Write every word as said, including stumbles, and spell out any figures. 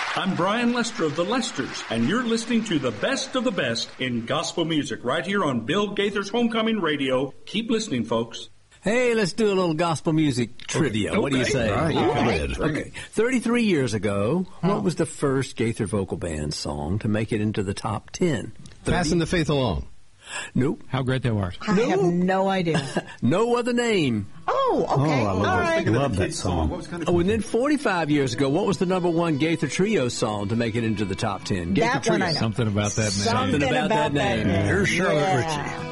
I'm Brian Lester of the Lesters, and you're listening to the best of the best in gospel music right here on Bill Gaither's Homecoming Radio. Keep listening, folks. Hey, let's do a little gospel music trivia. Okay. What do you say? All right, All right. right. Okay. thirty-three years ago, what was the first Gaither Vocal Band song to make it into the top ten? Fasten the Faith Along. Nope. How Great Thou Art. I No. have no idea. No other name. Oh, okay. Oh, I love, All right. love that song. What was kind of Oh, and then forty-five years ago, what was the number one Gaither Trio song to make it into the top ten? Gaither That Trio. one I know. Something about that name. Something about that name. name. Here's Charlotte Yeah. Ritchie.